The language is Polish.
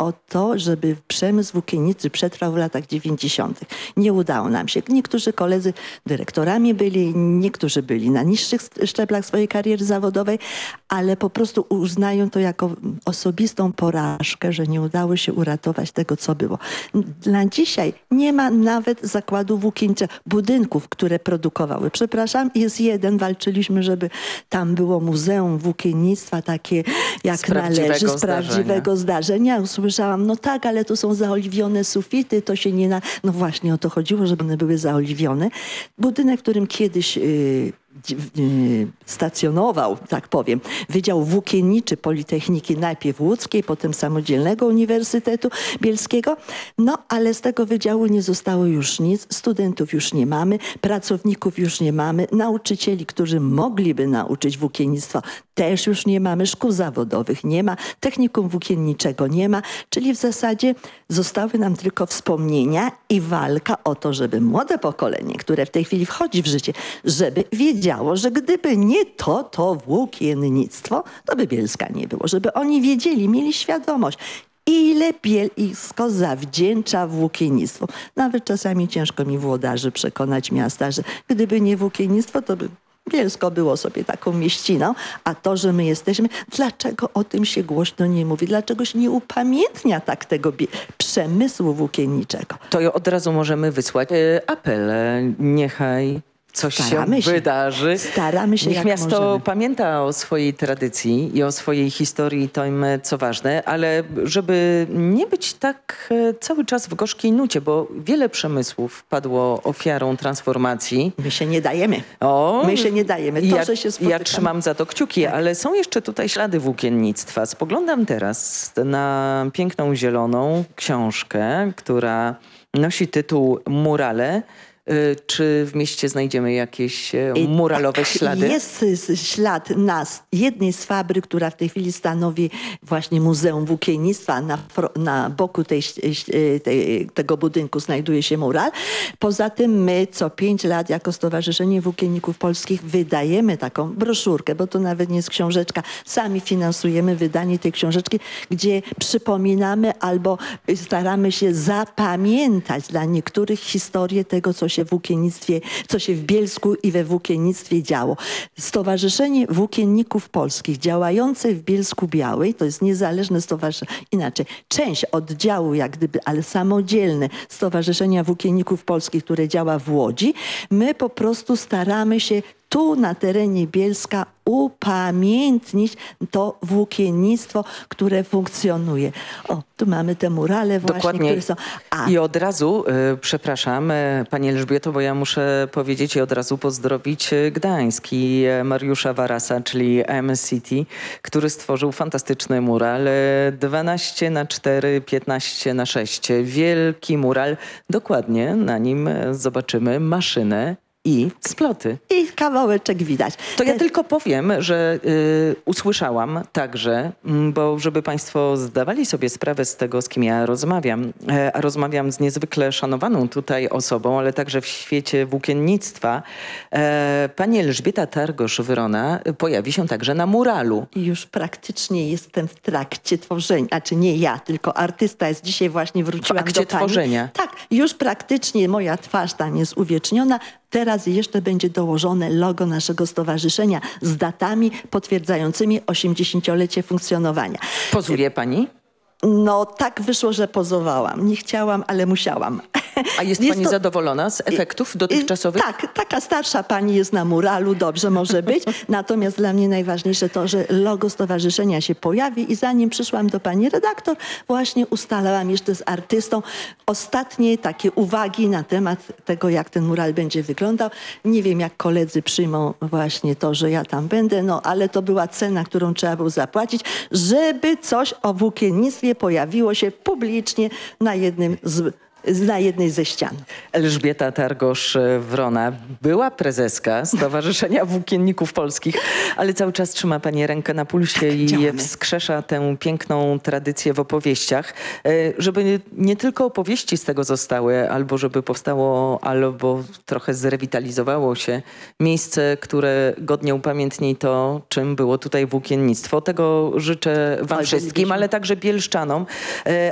o to, żeby przemysł włókienniczy przetrwał w latach 90. Nie udało nam się. Niektórzy koledzy dyrektorami byli, niektórzy byli na niższych szczeblach swojej kariery zawodowej, ale po prostu uznają to jako osobistą porażkę, że nie udało się uratować tego, co było. Na dzisiaj nie ma nawet zakładu włókienniczego, budynków, które produkowały. Przepraszam, jest jeden, walczyliśmy, żeby tam było muzeum włókiennictwa takie jak należy, z prawdziwego zdarzenia. Usłyszałam, no tak, ale tu są zaoliwione sufity, to się nie No właśnie o to chodziło, żeby one były zaoliwione. Budynek, w którym kiedyś stacjonował, tak powiem, Wydział Włókienniczy Politechniki, najpierw Łódzkiej, potem Samodzielnego Uniwersytetu Bielskiego. No, ale z tego wydziału nie zostało już nic, studentów już nie mamy, pracowników już nie mamy, nauczycieli, którzy mogliby nauczyć włókiennictwa, też już nie mamy, szkół zawodowych nie ma, technikum włókienniczego nie ma, czyli w zasadzie zostały nam tylko wspomnienia i walka o to, żeby młode pokolenie, które w tej chwili wchodzi w życie, żeby wiedziało, że gdyby nie to włókiennictwo, to by Bielska nie było. Żeby oni wiedzieli, mieli świadomość, ile Bielsko zawdzięcza włókiennictwu. Nawet czasami ciężko mi włodarzy przekonać miasta, że gdyby nie włókiennictwo, to by Bielsko było sobie taką mieściną, a to, że my jesteśmy, dlaczego o tym się głośno nie mówi? Dlaczego się nie upamiętnia tak tego przemysłu włókienniczego? To od razu możemy wysłać apel. Niechaj coś się wydarzy. Staramy się, Niech jak miasto możemy. pamięta o swojej tradycji i o swojej historii, tym, co ważne, ale żeby nie być tak cały czas w gorzkiej nucie, bo wiele przemysłów padło ofiarą transformacji. My się nie dajemy. My się nie dajemy. To, że się ja trzymam za to kciuki, tak. Ale są jeszcze tutaj ślady włókiennictwa. Spoglądam teraz na piękną zieloną książkę, która nosi tytuł Murale. Czy w mieście znajdziemy jakieś muralowe ślady? Jest ślad jednej z fabryk, która w tej chwili stanowi właśnie Muzeum Włókiennictwa. Na boku tego budynku znajduje się mural. Poza tym my co 5 lat jako Stowarzyszenie Włókienników Polskich wydajemy taką broszurkę, bo to nawet nie jest książeczka. Sami finansujemy wydanie tej książeczki, gdzie przypominamy albo staramy się zapamiętać dla niektórych historię tego, co się w włókiennictwie, co się w Bielsku i we włókiennictwie działo. Stowarzyszenie Włókienników Polskich działające w Bielsku Białej, to jest niezależne stowarzyszenie, inaczej, część oddziału jak gdyby, ale samodzielne Stowarzyszenia Włókienników Polskich, które działa w Łodzi, my po prostu staramy się tu na terenie Bielska upamiętnić to włókiennictwo, które funkcjonuje. O, tu mamy te murale właśnie, dokładnie. które są... I od razu, przepraszam, Pani Elżbieto, bo ja muszę powiedzieć i od razu pozdrowić Gdańsk i Mariusza Warasa, czyli M-City, który stworzył fantastyczny mural 12×4, 15×6. Wielki mural. Dokładnie na nim zobaczymy maszynę i sploty. I kawałeczek widać. To ja tylko powiem, że usłyszałam także, bo żeby Państwo zdawali sobie sprawę z tego, z kim ja rozmawiam, a rozmawiam z niezwykle szanowaną tutaj osobą, ale także w świecie włókiennictwa, pani Elżbieta Targosz-Wyrona pojawi się także na muralu. I już praktycznie jestem w trakcie tworzenia, znaczy nie ja, tylko artysta jest dzisiaj właśnie wróciłam do pani. Tworzenia. Tak, już praktycznie moja twarz tam jest uwieczniona. Teraz jeszcze będzie dołożone logo naszego stowarzyszenia z datami potwierdzającymi 80-lecie funkcjonowania. Pozuje pani? No tak wyszło, że pozowałam. Nie chciałam, ale musiałam. A jest pani zadowolona z efektów dotychczasowych? Tak, taka starsza pani jest na muralu, dobrze może być. Natomiast dla mnie najważniejsze to, że logo stowarzyszenia się pojawi i zanim przyszłam do pani redaktor, właśnie ustalałam jeszcze z artystą ostatnie takie uwagi na temat tego, jak ten mural będzie wyglądał. Nie wiem, jak koledzy przyjmą właśnie to, że ja tam będę, no ale to była cena, którą trzeba było zapłacić, żeby coś o włókiennictwie pojawiło się publicznie na jednej ze ścian. Elżbieta Targosz-Wrona była prezeska Stowarzyszenia Włókienników Polskich, ale cały czas trzyma pani rękę na pulsie i wskrzesza tę piękną tradycję w opowieściach. Żeby nie tylko opowieści z tego zostały, albo żeby powstało, albo trochę zrewitalizowało się miejsce, które godnie upamiętni to, czym było tutaj włókiennictwo. Tego życzę wam wszystkim, ale także bielszczanom.